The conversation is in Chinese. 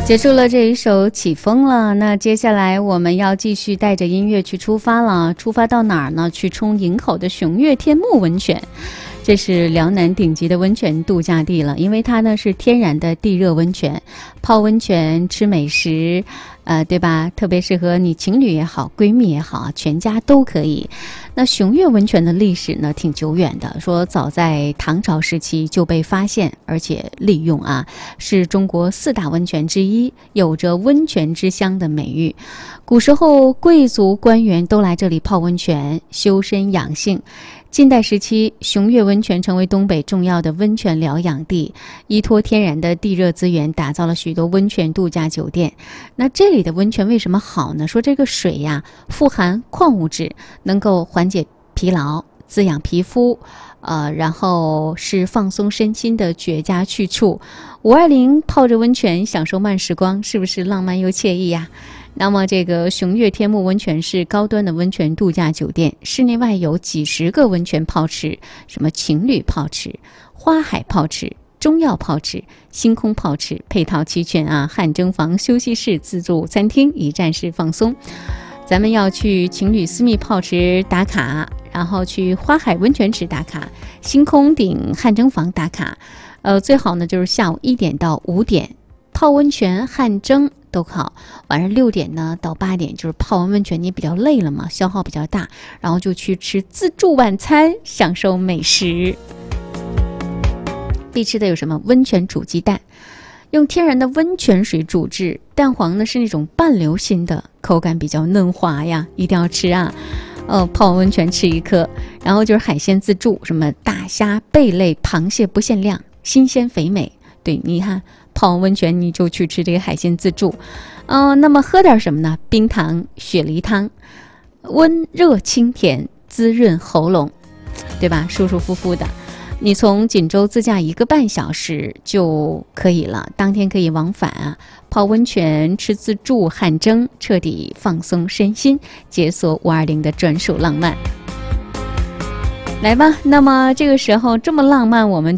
结束了这一首起风了，那接下来我们要继续带着音乐去出发了。出发到哪儿呢？去冲营口的熊岳天目温泉，这是辽南顶级的温泉度假地了，因为它呢是天然的地热温泉，泡温泉吃美食，对吧？特别适合你情侣也好，闺蜜也好，全家都可以。那熊岳温泉的历史呢挺久远的，说早在唐朝时期就被发现而且利用啊，是中国4大温泉之一，有着温泉之乡的美誉。古时候贵族官员都来这里泡温泉修身养性。近代时期，熊岳温泉成为东北重要的温泉疗养地，依托天然的地热资源，打造了许多温泉度假酒店。那这里的温泉为什么好呢？说这个水呀，富含矿物质，能够缓解疲劳，滋养皮肤，然后是放松身心的绝佳去处。520泡着温泉享受慢时光，是不是浪漫又惬意呀？那么这个熊岳天目温泉是高端的温泉度假酒店，室内外有几十个温泉泡池，什么情侣泡池、花海泡池、中药泡池、星空泡池，配套齐全啊！汗蒸房、休息室、自助餐厅，一站式放松。咱们要去情侣私密泡池打卡，然后去花海温泉池打卡，星空顶汗蒸房打卡。最好呢就是下午1点到5点泡温泉汗蒸都好，晚上6点呢到8点就是泡完温泉你比较累了嘛，消耗比较大，然后就去吃自助晚餐，享受美食。必吃的有什么？温泉煮鸡蛋，用天然的温泉水煮制，蛋黄呢是那种半流心的，口感比较嫩滑呀，一定要吃啊。泡温泉吃1颗，然后就是海鲜自助，什么大虾、贝类、螃蟹不限量，新鲜肥美。对，你看泡温泉你就去吃这个海鲜自助。那么喝点什么呢？冰糖雪梨汤，温热清甜，滋润喉咙，对吧？舒舒服服的。你从锦州自驾1个半小时就可以了，当天可以往返啊，泡温泉、吃自助、汗蒸，彻底放松身心，解锁520的专属浪漫。来吧，那么这个时候这么浪漫，我们